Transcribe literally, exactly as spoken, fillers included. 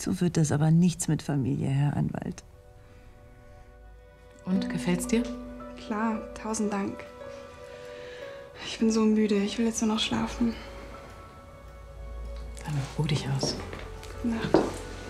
So wird das aber nichts mit Familie, Herr Anwalt. Und, gefällt's dir? Klar, tausend Dank. Ich bin so müde, ich will jetzt nur noch schlafen. Dann ruh dich aus. Gute Nacht.